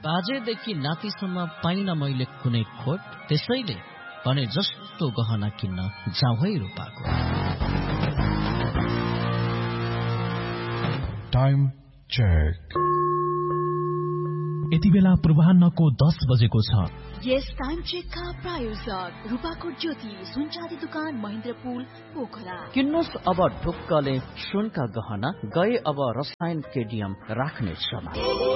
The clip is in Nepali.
बाजेदेखि नातिसम्म पाइन मैले कुनै खोट, त्यसैले भने जस्तो गहना किन्न जाउँ है रूपाको। Time check. यति बेला पूर्वाह्नको 10 बजेको छ। यस टाइम चेकका प्रायोजक रूपाको ज्योति सुनचाँदी दुकान महेन्द्रपुल पोखरा। किन्नुस् अब ढुक्कले सुनका गहना, गए अब रसायन केडियम राख्ने श्रम।